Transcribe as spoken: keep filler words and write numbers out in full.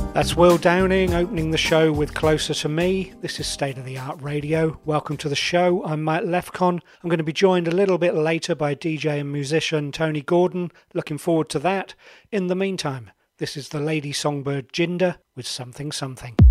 That's Will Downing opening the show with Closer to Me. This is State of the Art Radio. Welcome to the show. I'm Mike Lefcon. I'm going to be joined a little bit later by D J and musician Tony Gordon. Looking forward to that. In the meantime, this is the Lady Songbird Jinder with Something Something.